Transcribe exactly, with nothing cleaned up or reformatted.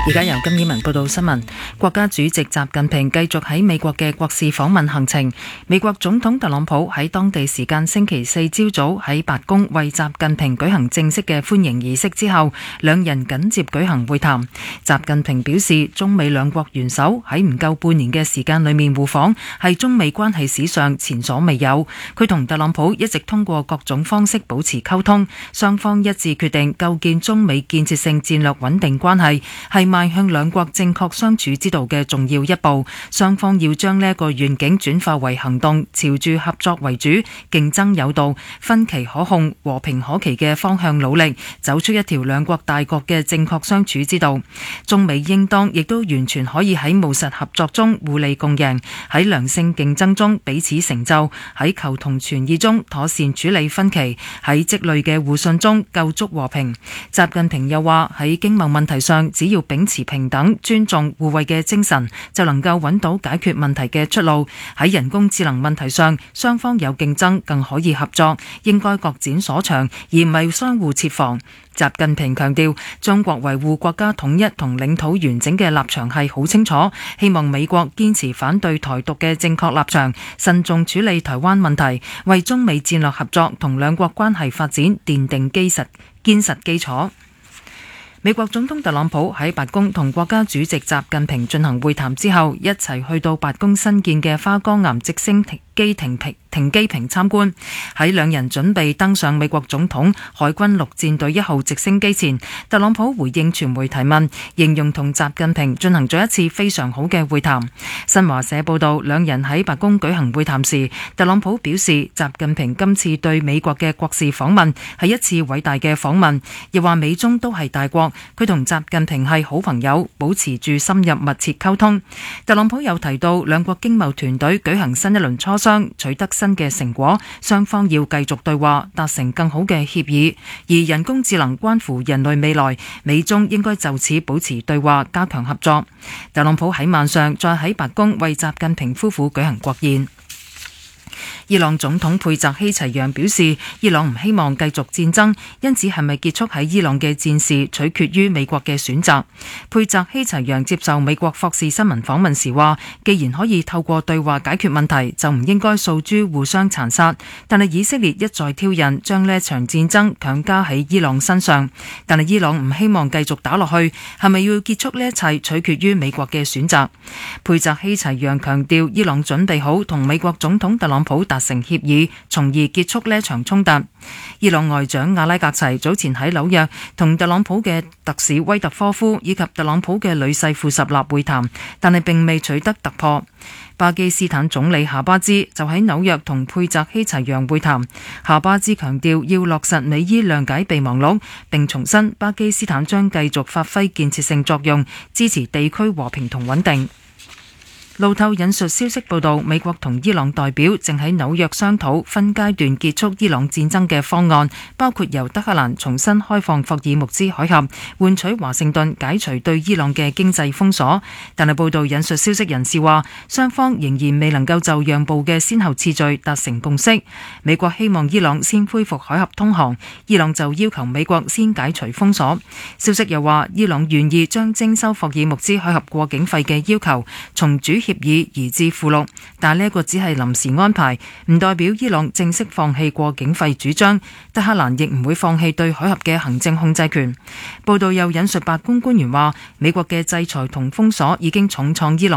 而家由金燕文報道新聞。國家主席習近平繼續喺美國嘅國事訪問行程。美國總統特朗普喺當地時間星期四朝早喺白宮為習近平舉行正式嘅歡迎儀式之後，兩人緊接舉行會談。習近平表示，中美兩國元首喺唔夠半年嘅時間裏面互訪，係中美關係史上前所未有。佢同特朗普一直通過各種方式保持溝通，雙方一致決定構建中美建設性戰略穩定關係，係邁向兩國正確相處之道嘅重要一步。雙方要將呢一個願景轉化為行動，朝住合作為主、競爭有道、分歧可控、和平可期嘅方向努力，走出一條兩國大國嘅正確相處之道。中美應當亦都完全可以喺務實合作中互利共贏，喺良性競爭中彼此成就，喺求同存異中妥善處理分歧，喺積累嘅互信中構築和平。習近平又話，喺經貿問題上，只要秉持平等、尊重、互惠嘅精神，就能夠揾到解決問題嘅出路。喺人工智能問題上，雙方有競爭，更可以合作，應該各展所長，而唔係相互設防。習近平強調，中國維護國家統一同領土完整嘅立場係好清楚，希望美國堅持反對台獨嘅正確立場，慎重處理台灣問題，為中美戰略合作同兩國關係發展奠定基實堅實基礎。美國總統特朗普喺白宮同國家主席習近平進行會談之後，一齊去到白宮新建嘅花崗岩直升機停平停機坪參觀。喺兩人準備登上美國總統海軍陸戰隊一號直升機前，特朗普回應傳媒提問，形容同習近平進行咗一次非常好嘅會談。新華社報道，兩人喺白宮舉行會談時，特朗普表示習近平今次對美國嘅國事訪問係一次偉大嘅訪問，又話美中都係大國，佢同習近平係好朋友，保持住深入密切溝通。特朗普又提到，兩國經貿團隊舉行新一輪磋商，取得新嘅成果，雙方要繼續對話，達成更好嘅協議。而人工智能關乎人類未來，美中應該就此保持對話，加強合作。特朗普喺晚上再喺白宮為習近平夫婦舉行國宴。伊朗總統佩澤希齊揚表示，伊朗唔希望繼續戰爭，因此係咪結束喺伊朗嘅戰事取決於美國嘅選擇。佩澤希齊揚接受美國霍士新聞訪問時話，既然可以透過對話解決問題，就唔應該訴諸互相殘殺。但係以色列一再挑釁，將呢場戰爭強加喺伊朗身上。但係伊朗唔希望繼續打落去，係咪要結束呢一切取決於美國嘅選擇。佩澤希齊揚強調，伊朗準備好同美國總統特朗普達成協議，從而結束呢場衝突。伊朗外長阿拉格齊早前喺紐約同特朗普嘅特使威特科夫以及特朗普嘅女婿庫什納會談，但係並未取得突破。巴基斯坦總理夏巴茲就喺紐約同佩澤希齊揚會談。夏巴茲強調要落實美伊諒解備忘錄，並重申巴基斯坦將繼續發揮建設性作用，支持地區和平同穩定。路透引述消息報道，美國同伊朗代表正喺紐約商討分階段結束伊朗戰爭嘅方案，包括由德黑蘭重新開放霍爾木茲海峽，換取華盛頓解除對伊朗嘅經濟封鎖。但係報道引述消息人士話，雙方仍然未能夠就讓步嘅先後次序達成共識。美國希望伊朗先恢復海峽通航，伊朗就要求美國先解除封鎖。消息又話，伊朗願意將徵收霍爾木茲海峽過境費嘅要求從主協議移至附錄，但呢一個只係臨時安排，唔代表伊朗正式放棄過境費主張。德黑蘭亦唔會放棄對海峽嘅行政控制權。報道又引述白宮官員話，美國嘅制裁同封鎖已經重創伊朗。